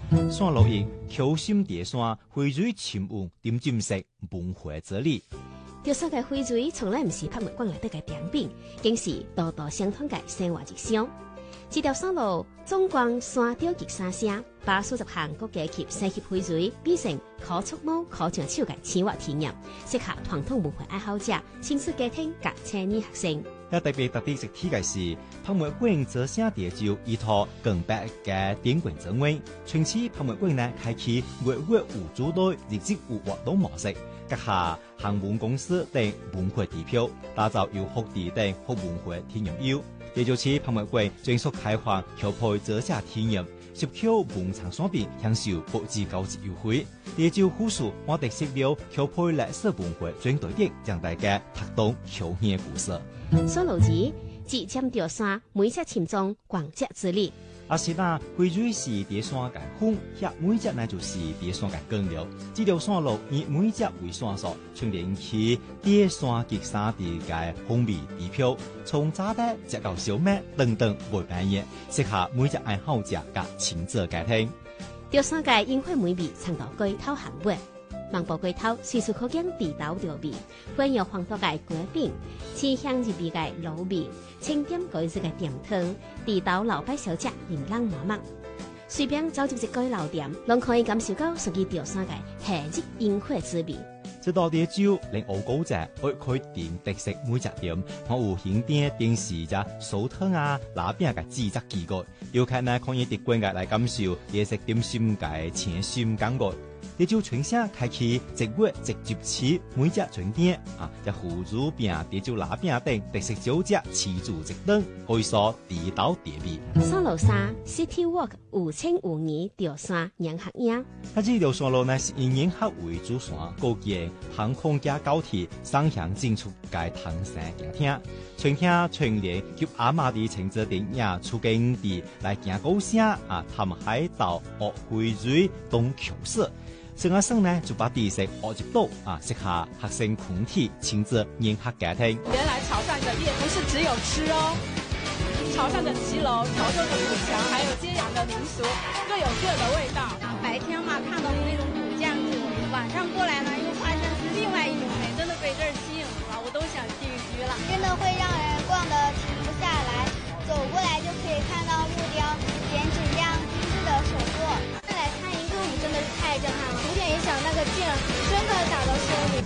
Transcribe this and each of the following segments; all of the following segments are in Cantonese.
山路一求心蝶山汇聚深蕴点金色文化之理。 钓山嘅汇聚从来唔是博物馆内底嘅展品，竟是道道相通嘅生活日常。这条山路纵贯山钓集山城，把数十项各家及西级汇聚变成可触摸、可上手嘅生活体验，适合传统文化爱好者、亲子家庭及青年学生。 特别特色體嘅是，博物館這些地就依託更白嘅典館整位，從此博物館呢開啟月月無主隊日積有活動模式，閣下航運公司等文化地標，打造有學地等學文化體驗優。也就是博物館全速開放調配這些體驗，涉及文創產品享受8%高級優惠。也就附屬我哋識了調配歷史文化專隊的將大家拍動巧言故事。 山路二只尖釣山，每隻潛中廣澤之力。 是那匯聚是啲山嘅風，也每隻呢就是啲山嘅根料。這條山路以每隻為山所，串聯起啲山及山地嘅風味地標，從炸得直到小麥等等每半嘢，適合每隻愛好者嘅親子家庭。 釣山嘅煙火美味撐到龜頭行尾。芒布龜頭隨處可見地道調味，混有黃豆嘅果餅、清香入味嘅滷味、清點改制嘅甜湯，地道老擺小食琳琅滿目。隨便走入一間老店，攏可以感受到屬於釣山嘅夏日煙火滋味。 這道啲酒令我高者愛開店特色每隻店，我有顯點電視隻酥湯啊、臘餅嘅製作機構，遊客呢可以直觀嘅來感受夜食點心嘅前心感覺。也就全城開啟1月直接起每隻專店只腐竹餅、地酒臘餅等特色小食齊聚一堂，可以說地道地味。 山路三 City Walk 有情有義釣山迎客營。 這條山路呢是以迎客為主線，高建航空加高鐵雙向進出嘅唐山景廳，全廳全連及阿媽的親子電影出境地來行高山探海島、學匯聚東橋市。這個省呢就把地勢學習到適合學生群體親自迎客家庭。 原來潮汕的夜不是只有吃哦，潮汕的騎樓、潮州的古牆，還有揭陽的民俗，各有各的味道。 白天嘛看到那種古建築，晚上過來呢又發現是另外一種美，真的被這兒吸引了，我都想去一居了。 真的會讓人逛得停不下來，走過來就可以看到木雕、點紙這樣精緻的手作。再來看一個舞真的是太震撼了，古典音響那個勁真的打到心裡。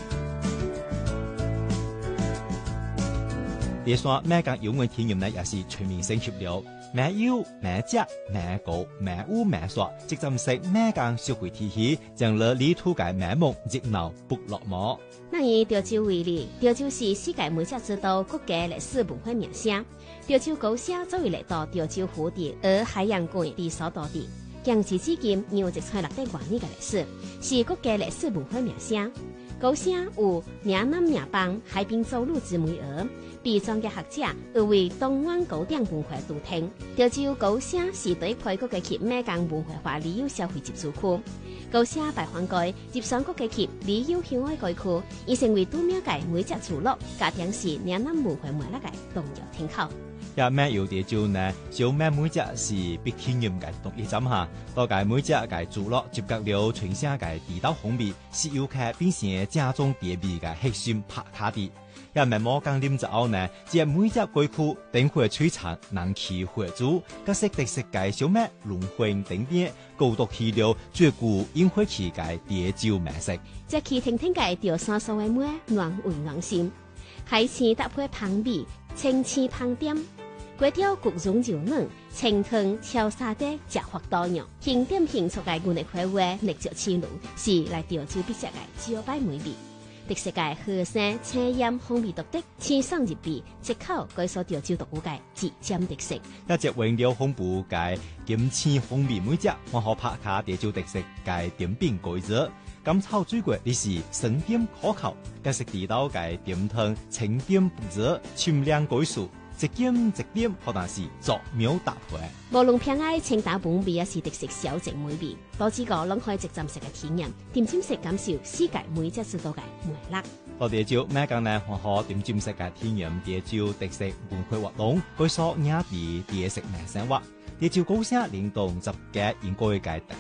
第三，每間遊玩體驗呢也是全面升級了，每遊每食每高每舞每耍，即針式每間社會體系，將了旅途嘅美夢熱鬧不落寞。 那以潮州為例，潮州是世界美食之都，國家歷史文化名城。潮州高社作為嚟到潮州湖地而海洋館的所在地，強至至今有1,600多年嘅歷史，是國家歷史文化名城。高社有嶺南名邦海濱走路之美兒，被專業學者譽為東灣高點文化都廳。潮州高社是對配國嘅及每間文化化旅遊消費集聚區。高社排放街接上國嘅及旅遊向外街區，已成為度秒界每隻聚落，加強是嶺南文化脈絡嘅重要天口。 也咩有啲就呢，小咩每隻是必體驗嘅獨一站下，多解每隻嘅聚落接觸了全省嘅地道風味，是遊客變成正宗地味嘅核心拍卡地。也咩冇講點之後呢，只每隻街區等會璀璨人氣匯聚，各式特色嘅小咩輪迴等點，高度起了最具煙火氣嘅潮州美食。 這期聽聽嘅釣山所謂咩暖胃暖心，海鮮搭配香味，清鮮香點。粿條焗蓉柔嫩，清湯超沙爹食法多樣，輕點輕觸嘅原嚟開胃，力足氣濃，是來潮州必食嘅招牌美味。特色嘅河山青鹽風味獨特，清爽入味，一口改所潮州獨有嘅自尖特色。 一隻原料豐富嘅金青風味每隻，我可拍下潮州特色嘅點餅改造。甘草水果你是生點可口，各式地道嘅點湯清點不熱，清涼改數。一點一點，可能是作妙搭配。 無論偏愛清淡本味，也是特色小食美味。多幾個攏可以直站式嘅體驗，點尖式感受世界每隻之道嘅魅力。 到潮州每間呢，可可點尖式嘅體驗潮州特色文化活動，佢所雅啲潮食名生活。潮州高社聯動集嘅應該嘅特